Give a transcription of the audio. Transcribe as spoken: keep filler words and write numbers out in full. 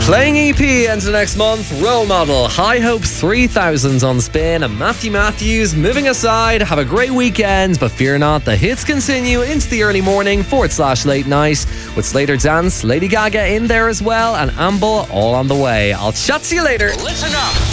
Playing E P into next month, Role Model, High Hopes three thousand on spin, and Matthew Matthews moving aside. Have a great weekend, but fear not, the hits continue into the early morning forward slash late night with Slater Dance, Lady Gaga in there as well, and Amble all on the way. I'll chat to you later. Listen up.